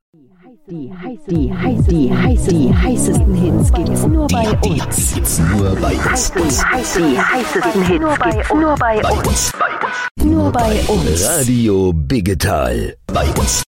Die heißesten Hits gibt's nur bei uns. Die heißesten Hits nur bei uns. Nur bei uns. Radio Biggetal. Bei uns.